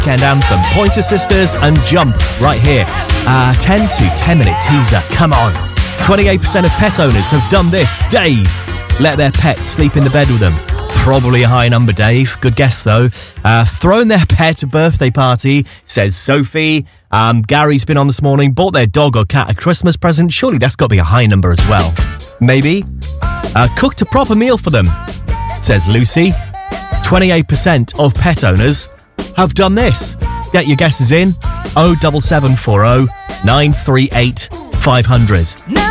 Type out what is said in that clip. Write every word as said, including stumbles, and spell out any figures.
weekend anthem, Pointer Sisters and Jump, right here. Uh, ten to ten minute teaser, come on. twenty-eight percent of pet owners have done this. Dave, let their pet sleep in the bed with them. Probably a high number, Dave. Good guess, though. Uh, thrown their pet a birthday party, says Sophie. Um, Gary's been on this morning, bought their dog or cat a Christmas present. Surely that's got to be a high number as well. Maybe. Uh, cooked a proper meal for them, says Lucy. twenty-eight percent of pet owners have done this. Get your guesses in. oh seven seven four oh nine three eight five hundred.